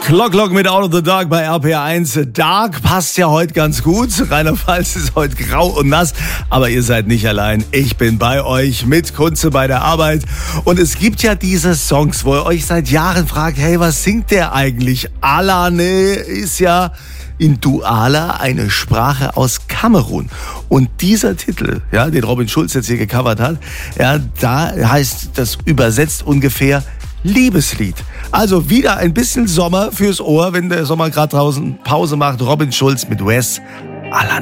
Clock mit Out of the Dark bei RPR1. Dark passt ja heute ganz gut. Rheinland-Pfalz ist heute grau und nass, aber ihr seid nicht allein. Ich bin bei euch mit Kunze bei der Arbeit. Und es gibt ja diese Songs, wo ihr euch seit Jahren fragt, hey, was singt der eigentlich? Alane ist ja in Douala eine Sprache aus Kamerun. Und dieser Titel, ja, den Robin Schulz jetzt hier gecovert hat, ja, da heißt das übersetzt ungefähr Liebeslied. Also wieder ein bisschen Sommer fürs Ohr, wenn der Sommer gerade draußen Pause macht. Robin Schulz mit Wes Alane.